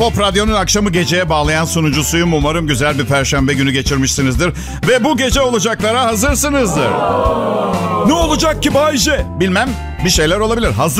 Pop Radyo'nun akşamı geceye bağlayan sunucusuyum. Umarım güzel bir perşembe günü geçirmişsinizdir. Ve bu gece olacaklara hazırsınızdır. Ne olacak ki Bay J? Bilmem, bir şeyler olabilir. Hazır